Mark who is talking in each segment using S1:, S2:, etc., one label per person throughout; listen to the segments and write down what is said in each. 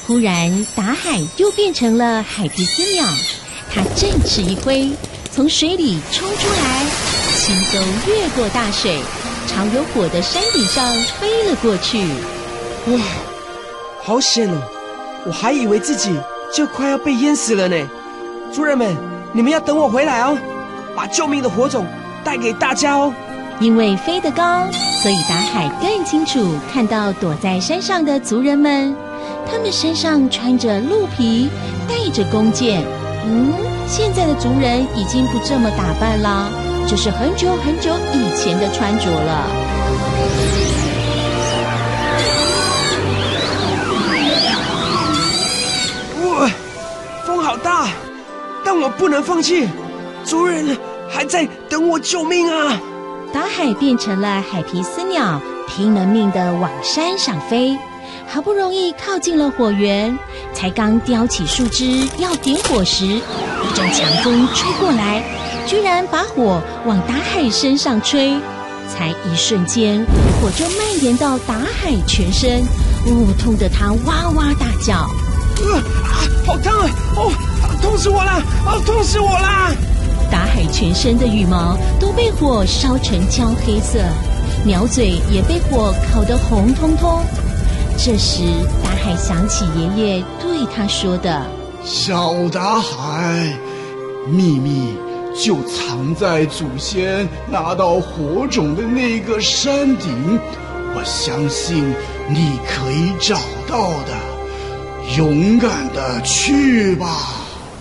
S1: 忽然达海又变成了海皮斯鸟，它振翅一挥，从水里冲出来，轻松越过大水，朝有火的山顶上飞了过去。
S2: 哇，好险哦！我还以为自己就快要被淹死了呢。族人们，你们要等我回来哦，把救命的火种带给大家哦。
S1: 因为飞得高，所以达海更清楚看到躲在山上的族人们，他们身上穿着鹿皮，带着弓箭。现在的族人已经不这么打扮啦，这是很久很久以前的穿着了。
S2: 哇，风好大，但我不能放弃，族人还在等我救命啊！
S1: 达海变成了海皮斯鸟，拼了命地往山上飞，好不容易靠近了火源，才刚叼起树枝要点火时，一阵强风吹过来，居然把火往达海身上吹，才一瞬间，火就蔓延到达海全身，痛得他哇哇大叫。
S2: 好烫啊！痛死我了！痛死我了！
S1: 达海全身的羽毛都被火烧成焦黑色，鸟嘴也被火烤得红彤彤。这时，达海想起爷爷对他说的：“
S3: 小达海，秘密就藏在祖先拿到火种的那个山顶，我相信你可以找到的。勇敢的去吧。”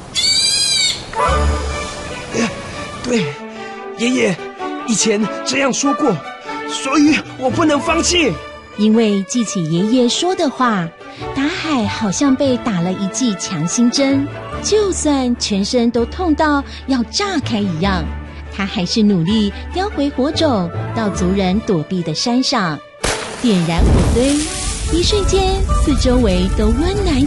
S2: 对，爷爷以前这样说过，所以我不能放弃。
S1: 因为记起爷爷说的话，达海好像被打了一剂强心针，就算全身都痛到要炸开一样，他还是努力叼回火种到族人躲避的山上，点燃火堆，一瞬间四周围都温暖